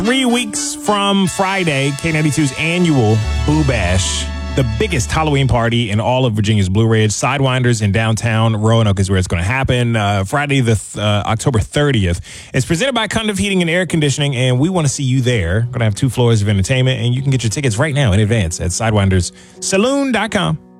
3 weeks from Friday, K92's annual Boo Bash, the biggest Halloween party in all of Virginia's Blue Ridge. Sidewinders in downtown Roanoke is where it's going to happen. Friday, October 30th. It's presented by Conduct Heating and Air Conditioning, and we want to see you there. Going to have 2 floors of entertainment, and you can get your tickets right now in advance at sidewinderssaloon.com.